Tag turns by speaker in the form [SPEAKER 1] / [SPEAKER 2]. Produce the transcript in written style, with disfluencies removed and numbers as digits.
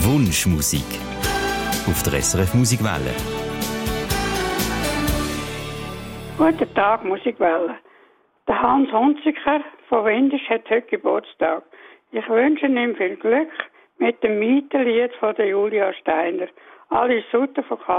[SPEAKER 1] Wunschmusik auf der SRF Musikwelle.
[SPEAKER 2] Guten Tag, Musikwelle. Der Hans Hunziker von Windisch hat heute Geburtstag. Ich wünsche ihm viel Glück mit dem Mietenlied von der Julia Steiner. Alles Gute von